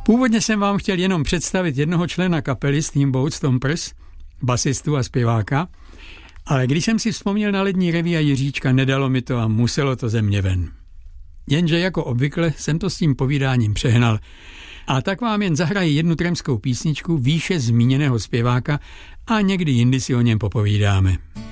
Původně jsem vám chtěl jenom představit jednoho člena kapely Steamboat Stompers, basistu a zpěváka, ale když jsem si vzpomněl na lední reví a Jiříčka, nedalo mi to a muselo to ze mě ven. Jenže jako obvykle jsem to s tím povídáním přehnal. A tak vám jen zahraji jednu tremskou písničku výše zmíněného zpěváka a někdy jindy si o něm popovídáme.